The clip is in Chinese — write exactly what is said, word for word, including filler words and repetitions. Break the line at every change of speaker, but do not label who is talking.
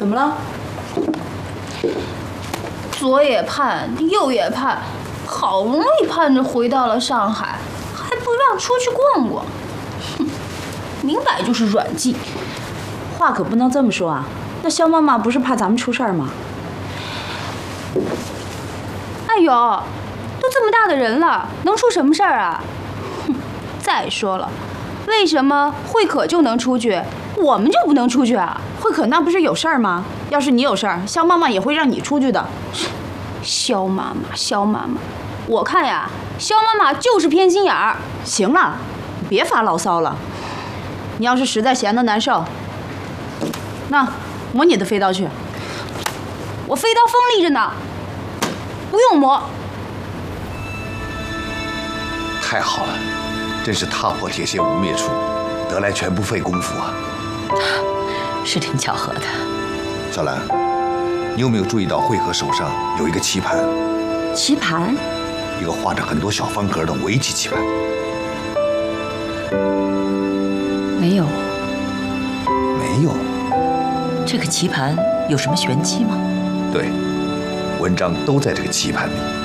怎么了？
左也盼，右也盼，好不容易盼着回到了上海，还不让出去逛逛，哼，明摆就是软禁。
话可不能这么说啊！那肖妈妈不是怕咱们出事儿吗？
哎呦，都这么大的人了，能出什么事儿啊？哼！再说了，为什么慧可就能出去，我们就不能出去啊？
慧可那不是有事儿吗？要是你有事儿，肖妈妈也会让你出去的。
肖妈妈，肖妈妈，我看呀，肖妈妈就是偏心眼儿。
行了，别发牢骚了。你要是实在闲得难受，那磨你的飞刀去。
我飞刀锋利着呢，不用磨。
太好了，真是踏破铁鞋无觅处，得来全不费工夫啊。
是挺巧合的。
小兰，你有没有注意到慧可手上有一个棋盘？
棋盘？
一个画着很多小方格的围棋棋盘。
没有。
没有。
这个棋盘有什么玄机吗？
对，文章都在这个棋盘里。